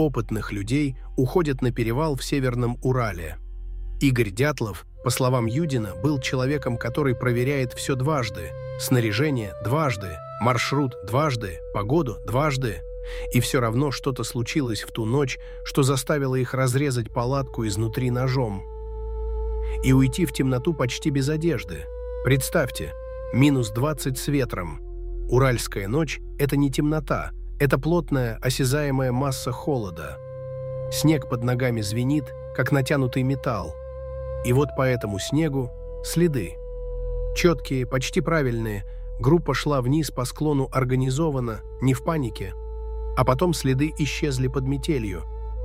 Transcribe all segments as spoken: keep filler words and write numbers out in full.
опытных людей уходят на перевал в Северном Урале. Игорь Дятлов, по словам Юдина, был человеком, который проверяет все дважды: снаряжение дважды, маршрут дважды, погоду дважды. И все равно что-то случилось в ту ночь, что заставило их разрезать палатку изнутри ножом и уйти в темноту почти без одежды. Представьте, минус двадцать с ветром. Уральская ночь — это не темнота, это плотная, осязаемая масса холода. Снег под ногами звенит, как натянутый металл. И вот по этому снегу следы. Четкие, почти правильные. Группа шла вниз по склону организованно, не в панике. А потом следы исчезли под метелью.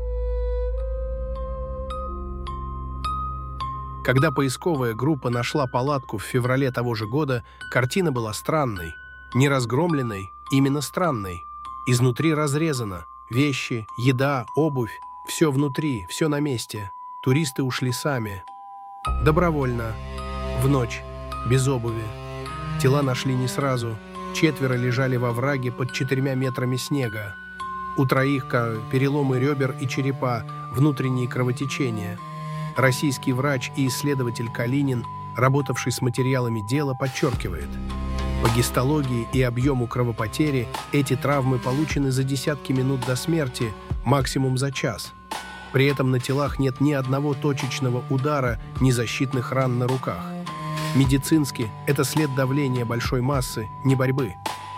Когда поисковая группа нашла палатку в феврале того же года, картина была странной. Не разгромленной, именно странной. Изнутри разрезано. Вещи, еда, обувь. Все внутри, все на месте. Туристы ушли сами. Добровольно. В ночь. Без обуви. Тела нашли не сразу. Четверо лежали во враге под четырьмя метрами снега. У троих переломы ребер и черепа, внутренние кровотечения. Российский врач и исследователь Калинин, работавший с материалами дела, подчеркивает: по гистологии и объему кровопотери эти травмы получены за десятки минут до смерти, максимум за час. При этом на телах нет ни одного точечного удара, ни защитных ран на руках. Медицински это след давления большой массы, не борьбы.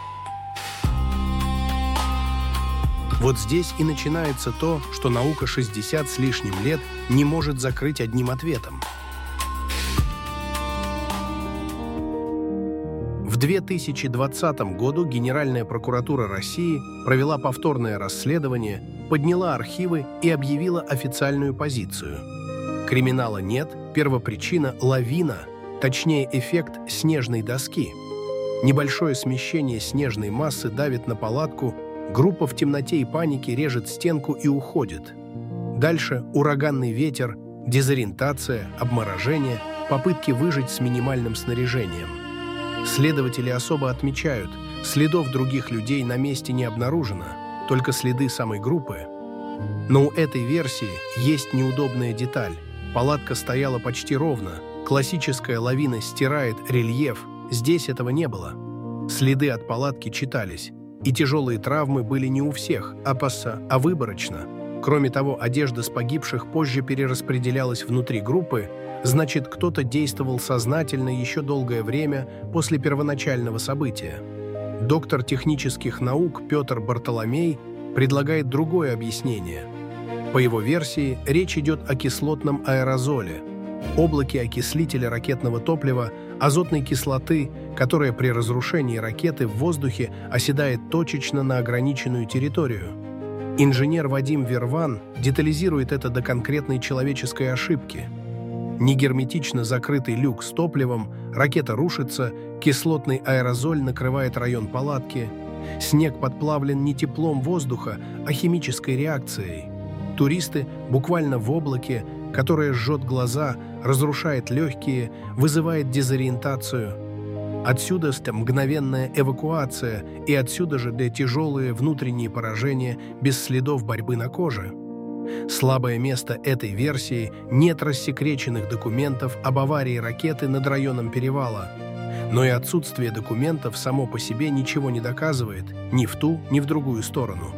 Вот здесь и начинается то, что наука шестьдесят с лишним лет не может закрыть одним ответом. В две тысячи двадцатом году Генеральная прокуратура России провела повторное расследование, подняла архивы и объявила официальную позицию. Криминала нет, первопричина – лавина, точнее эффект снежной доски. Небольшое смещение снежной массы давит на палатку, группа в темноте и панике режет стенку и уходит. Дальше ураганный ветер, дезориентация, обморожение, попытки выжить с минимальным снаряжением. Следователи особо отмечают, следов других людей на месте не обнаружено, только следы самой группы. Но у этой версии есть неудобная деталь. Палатка стояла почти ровно, классическая лавина стирает рельеф, здесь этого не было. Следы от палатки читались. И тяжелые травмы были не у всех, а пасса, а выборочно. Кроме того, одежда с погибших позже перераспределялась внутри группы, значит, кто-то действовал сознательно еще долгое время после первоначального события. Доктор технических наук Петр Бартоломей предлагает другое объяснение. По его версии, речь идет о кислотном аэрозоле, облаке окислителя ракетного топлива, азотной кислоты, которая при разрушении ракеты в воздухе оседает точечно на ограниченную территорию. Инженер Вадим Верван детализирует это до конкретной человеческой ошибки. Негерметично закрытый люк с топливом, ракета рушится, кислотный аэрозоль накрывает район палатки. Снег подплавлен не теплом воздуха, а химической реакцией. Туристы буквально в облаке, которое жжет глаза, разрушает легкие, вызывает дезориентацию. Отсюда мгновенная эвакуация, и отсюда же для тяжелые внутренние поражения без следов борьбы на коже. Слабое место этой версии – нет рассекреченных документов об аварии ракеты над районом перевала. Но и отсутствие документов само по себе ничего не доказывает ни в ту, ни в другую сторону.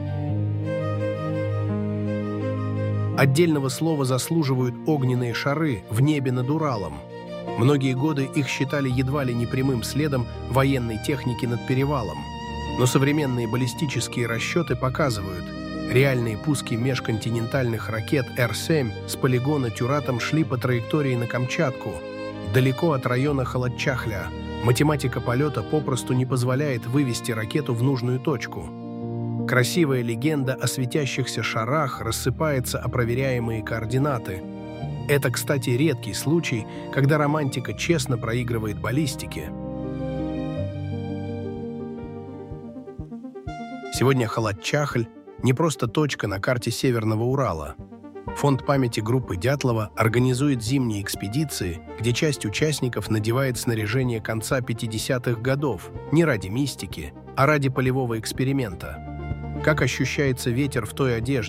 Отдельного слова заслуживают огненные шары в небе над Уралом. Многие годы их считали едва ли не прямым следом военной техники над перевалом. Но современные баллистические расчеты показывают, реальные пуски межконтинентальных ракет Р семь с полигона Тюратом шли по траектории на Камчатку, далеко от района Халатчахля. Математика полета попросту не позволяет вывести ракету в нужную точку. Красивая легенда о светящихся шарах рассыпается о проверяемые координаты. Это, кстати, редкий случай, когда романтика честно проигрывает баллистике. Сегодня Халатчахль – не просто точка на карте Северного Урала. Фонд памяти группы Дятлова организует зимние экспедиции, где часть участников надевает снаряжение конца пятидесятых годов не ради мистики, а ради полевого эксперимента. Как ощущается ветер в той одежде?